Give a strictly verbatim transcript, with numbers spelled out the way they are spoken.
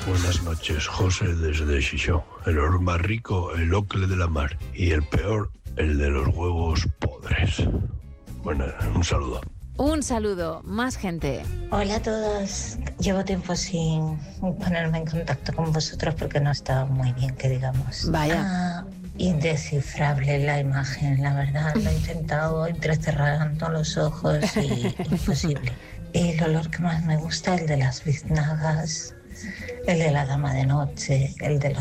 Buenas noches, José desde Xixón. El olor más rico, el ocle de la mar. Y el peor, el de los huevos podres. Bueno, un saludo. Un saludo, más gente. Hola a todos. Llevo tiempo sin ponerme en contacto con vosotros porque no estaba muy bien, que digamos. Vaya. Ah, indescifrable la imagen, la verdad. Lo he intentado entrecerrando los ojos y imposible. El olor que más me gusta, el de las biznagas, el de la dama de noche, el de los